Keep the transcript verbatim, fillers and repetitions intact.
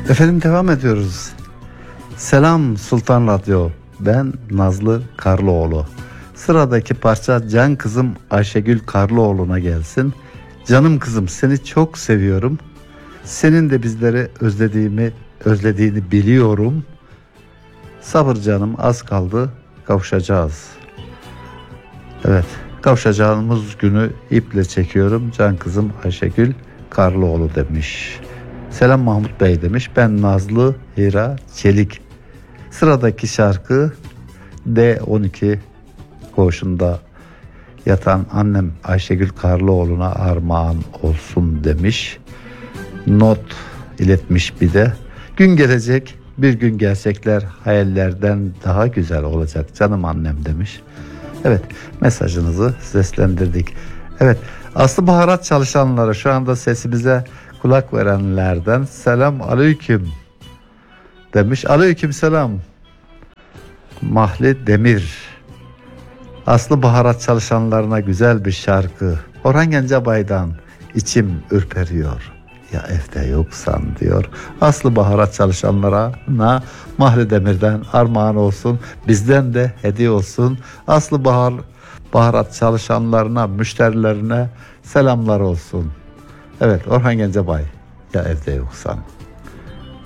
Efendim devam ediyoruz. Selam Sultan Radyo. Ben Nazlı Karlıoğlu. Sıradaki parça can kızım Ayşegül Karlıoğlu'na gelsin. Canım kızım, seni çok seviyorum. Senin de bizleri özlediğimi özlediğini biliyorum. Sabır canım, az kaldı, kavuşacağız. Evet, kavuşacağımız günü iple çekiyorum. Can kızım Ayşegül Karlıoğlu demiş. Selam Mahmut Bey demiş. Ben Nazlı Hira Çelik. Sıradaki şarkı D on iki koğuşunda yatan annem Ayşegül Karlıoğlu'na armağan olsun demiş. Not iletmiş bir de. Gün gelecek, bir gün gerçekler hayallerden daha güzel olacak canım annem demiş. Evet, mesajınızı seslendirdik. Evet, Aslı Baharat çalışanları, şu anda sesimize kulak verenlerden selam aleyküm demiş. Aleyküm selam. Mahli Demir. Aslı Baharat çalışanlarına güzel bir şarkı. Orhan Gencebay'dan içim ürperiyor ya evde yoksan diyor. Aslı Baharat çalışanlarına Mahli Demir'den armağan olsun. Bizden de hediye olsun. Aslı Bahar, Baharat çalışanlarına, müşterilerine selamlar olsun. Evet, Orhan Gencebay ya evde yoksan.